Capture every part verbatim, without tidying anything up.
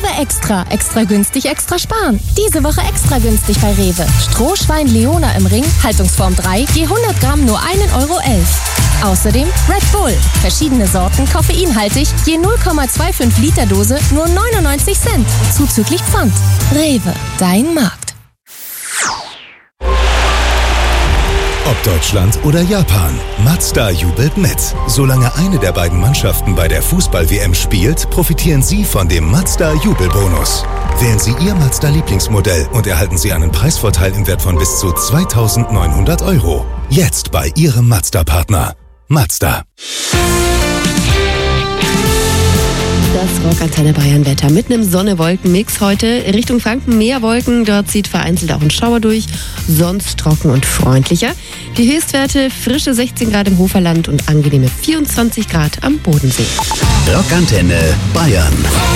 Rewe Extra. Extra günstig, extra sparen. Diese Woche extra günstig bei Rewe. Strohschwein Leona im Ring, Haltungsform drei, je hundert Gramm nur ein Euro elf. Außerdem Red Bull. Verschiedene Sorten, koffeinhaltig, je null Komma fünfundzwanzig Liter Dose, nur neunundneunzig Cent. Zuzüglich Pfand. Rewe, dein Markt. Ob Deutschland oder Japan, Mazda jubelt mit. Solange eine der beiden Mannschaften bei der Fußball-W M spielt, profitieren Sie von dem Mazda-Jubelbonus. Wählen Sie Ihr Mazda-Lieblingsmodell und erhalten Sie einen Preisvorteil im Wert von bis zu zweitausendneunhundert Euro. Jetzt bei Ihrem Mazda-Partner. Mazda. Das Rockantenne Bayern-Wetter mit einem Sonne-Wolken-Mix heute. Richtung Franken mehr Wolken, dort zieht vereinzelt auch ein Schauer durch. Sonst trocken und freundlicher. Die Höchstwerte frische sechzehn Grad im Hoferland und angenehme vierundzwanzig Grad am Bodensee. Rockantenne Bayern.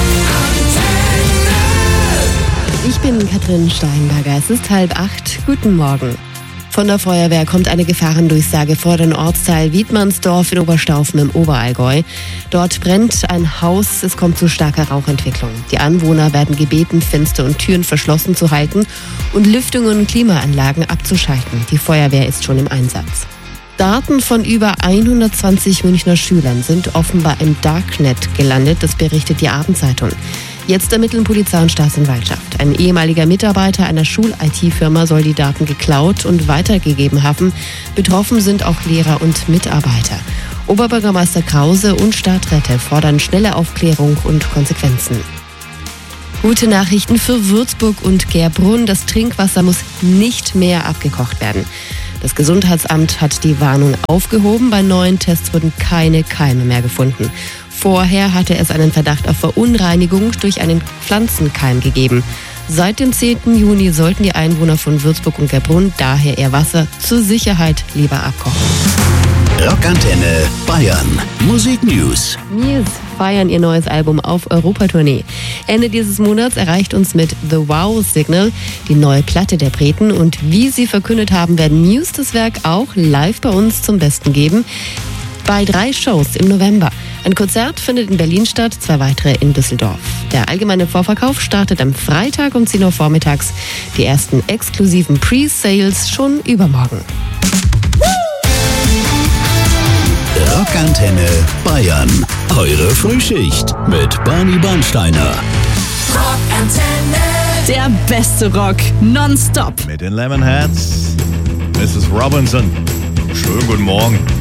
Ich bin Katrin Steinberger. Es ist halb acht. Guten Morgen. Von der Feuerwehr kommt eine Gefahrendurchsage vor den Ortsteil Wiedmannsdorf in Oberstaufen im Oberallgäu. Dort brennt ein Haus, es kommt zu starker Rauchentwicklung. Die Anwohner werden gebeten, Fenster und Türen verschlossen zu halten und Lüftungen und Klimaanlagen abzuschalten. Die Feuerwehr ist schon im Einsatz. Daten von über hundertzwanzig Münchner Schülern sind offenbar im Darknet gelandet, das berichtet die Abendzeitung. Jetzt ermitteln Polizei und Staatsanwaltschaft. Ein ehemaliger Mitarbeiter einer Schul-I T-Firma soll die Daten geklaut und weitergegeben haben. Betroffen sind auch Lehrer und Mitarbeiter. Oberbürgermeister Krause und Stadträte fordern schnelle Aufklärung und Konsequenzen. Gute Nachrichten für Würzburg und Gerbrunn. Das Trinkwasser muss nicht mehr abgekocht werden. Das Gesundheitsamt hat die Warnung aufgehoben. Bei neuen Tests wurden keine Keime mehr gefunden. Vorher hatte es einen Verdacht auf Verunreinigung durch einen Pflanzenkeim gegeben. Seit dem zehnten Juni sollten die Einwohner von Würzburg und Gerbrunn daher ihr Wasser zur Sicherheit lieber abkochen. Rockantenne Bayern. Musik News. Muse feiern ihr neues Album auf Europatournee. Ende dieses Monats erreicht uns mit The Wow Signal die neue Platte der Briten. Und wie sie verkündet haben, werden Muse das Werk auch live bei uns zum Besten geben. Bei drei Shows im November. Ein Konzert findet in Berlin statt, zwei weitere in Düsseldorf. Der allgemeine Vorverkauf startet am Freitag um zehn Uhr vormittags. Die ersten exklusiven Pre-Sales schon übermorgen. Rockantenne Bayern. Eure Frühschicht mit Barney Bernsteiner. Rockantenne. Der beste Rock nonstop. Mit den Lemonheads, Missus Robinson. Schönen guten Morgen.